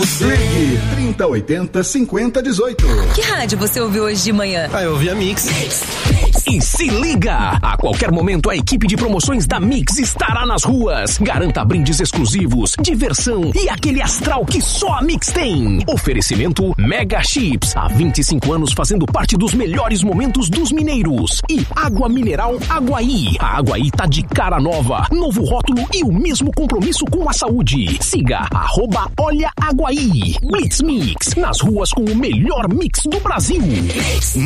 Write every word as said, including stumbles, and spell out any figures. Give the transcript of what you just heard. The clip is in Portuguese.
Mix. Ligue trinta, oitenta, cinquenta, dezoito. Que rádio você ouviu hoje de manhã? Ah, eu ouvi a Mix. E se liga! A qualquer momento a equipe de promoções da Mix estará nas ruas. Garanta brindes exclusivos, diversão e aquele astral que só a Mix tem. Oferecimento Mega Chips. Há vinte e cinco anos fazendo parte dos melhores momentos dos mineiros. E água mineral Aguaí. A Aguaí tá de cara nova, novo rótulo e o mesmo compromisso com a saúde. Siga arroba Olha Aguaí. Blitz Mix. Nas ruas com o melhor mix do Brasil.